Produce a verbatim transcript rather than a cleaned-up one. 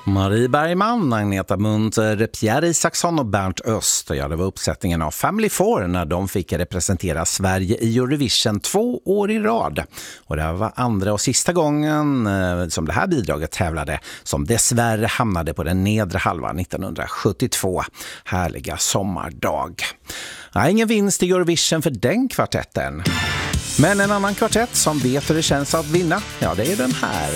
Marie Bergman, Agneta Munter, Pierre Isaksson och Bernt Öst. Ja, det var uppsättningen av Family Four när de fick representera Sverige i Eurovision två år i rad. Och det var andra och sista gången eh, som det här bidraget tävlade, som dessvärre hamnade på den nedre halvan nittonhundrasjuttiotvå. Härliga sommardag. Ja, ingen vinst i Eurovision för den kvartetten. Men en annan kvartett som vet hur det känns att vinna, ja det är den här.